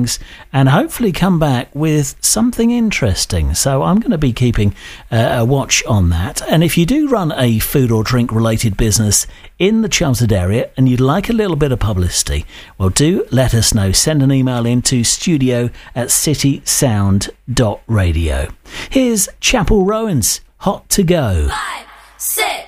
things and hopefully come back with something interesting. So I'm going to be keeping a watch on that. And if you do run a food or drink related business in the Chelmsford area and you'd like a little bit of publicity, well, do let us know. Send an email into studio@citysound.radio. Here's Chapel Rowan's Hot to Go. 5, 6